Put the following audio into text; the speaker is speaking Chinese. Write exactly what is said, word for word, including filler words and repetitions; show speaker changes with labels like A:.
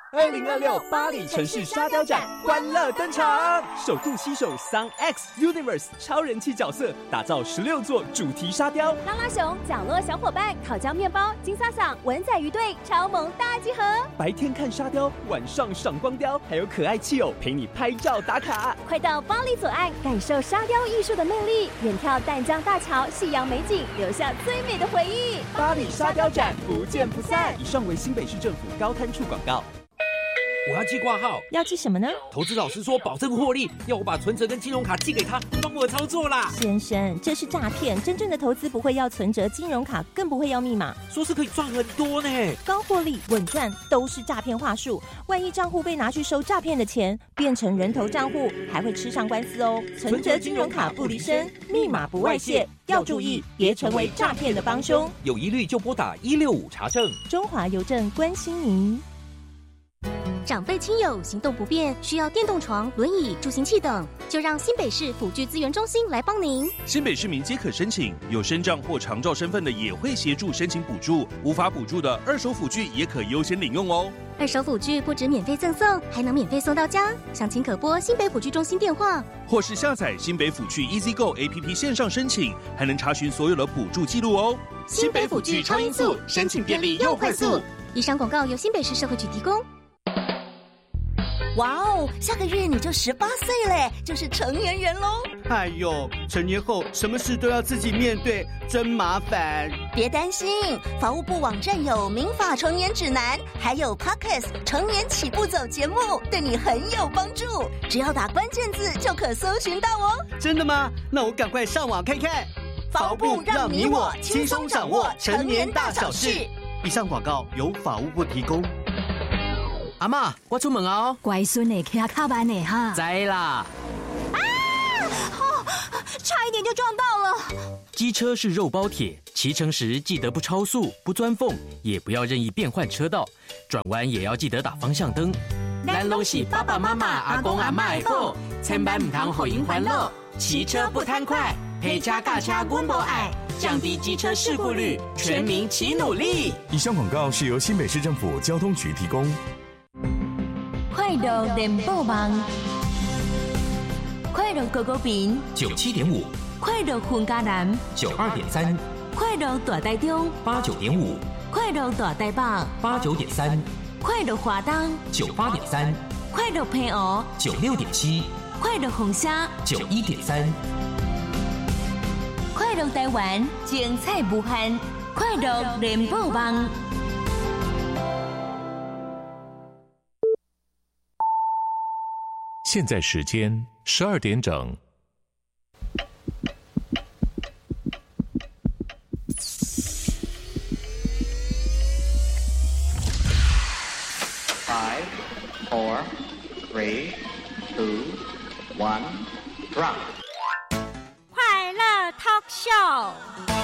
A: 二零二六巴黎城市沙雕展欢乐登场，首度携手 Sun X Universe 超人气角色，打造十六座主题沙雕。
B: 拉拉熊、角落小伙伴、烤焦面包、金萨桑、文仔鱼队超萌大集合。
A: 白天看沙雕，晚上赏光雕，还有可爱气友陪你拍照打卡。
B: 快到巴黎左岸，感受沙雕艺术的魅力，远眺淡江大桥、夕阳美景，留下最美的回忆。
A: 巴黎沙雕展不见不散。以上为新北市政府高摊处广告。
C: 我要寄挂号，
D: 要寄什么呢？
C: 投资老师说保证获利，要我把存折跟金融卡寄给他，帮我操作啦。
D: 先生，这是诈骗，真正的投资不会要存折、金融卡，更不会要密码。
C: 说是可以赚很多呢，
D: 高获利、稳赚都是诈骗话术。万一账户被拿去收诈骗的钱，变成人头账户，还会吃上官司哦。存折、金融卡不离身，密码不外泄，要注意，别成为诈骗的帮凶。
C: 有疑虑就拨打一六五查证。
D: 中华邮政关心您。
E: 长辈亲友行动不便，需要电动床、轮椅、助行器等，就让新北市辅具资源中心来帮您。
F: 新北市民皆可申请，有身障或长照身份的也会协助申请补助，无法补助的二手辅具也可优先领用哦。
E: 二手辅具不止免费赠送，还能免费送到家。详情可拨新北辅具中心电话，
F: 或是下载新北辅具 EasyGo A P P 线上申请，还能查询所有的补助记录哦。
E: 新北辅具超音速，申请便利又快速。以上广告由新北市社会局提供。
G: 哇哦，下个月你就十八岁嘞，就是成年人喽！
H: 哎呦，成年后什么事都要自己面对，真麻烦。
G: 别担心，法务部网站有民法成年指南，还有 Podcast 成年起步走节目，对你很有帮助。只要打关键字就可搜寻到哦。
H: 真的吗？那我赶快上网看看。
G: 法务部让你我轻松掌握成年大小事。
H: 以上广告由法务部提供。
C: 阿嬷，我出门哦。
I: 乖孙的骑较慢的哈。
C: 知啦。
I: 啊！哦，差一点就撞到了。
J: 机车是肉包铁，骑乘时记得不超速、不钻缝，也不要任意变换车道，转弯也要记得打方向灯。
I: 咱拢是爸爸妈妈、阿公阿嬷的宝，千万唔通互因烦恼。骑车不贪快，陪车驾车阮无爱，降低机车事故率，全民齐努力。
K: 以上广告是由新北市政府交通局提供。
D: 快乐联播网，快乐狗狗饼
J: 九七点五，
D: 快乐混家南
J: 九二点三，
D: 快乐大台中
J: 八九点五，
D: 快乐大台北
J: 八九点三，
D: 快乐华东
J: 九八点三，
D: 快乐平湖
J: 九六点七，
D: 快乐红虾
J: 九一点三，
D: 快乐台湾精彩无限，快乐联播网。
K: 现在时间十二点整。
L: Five, four, three, two, one, drop.
I: 快乐 talk show。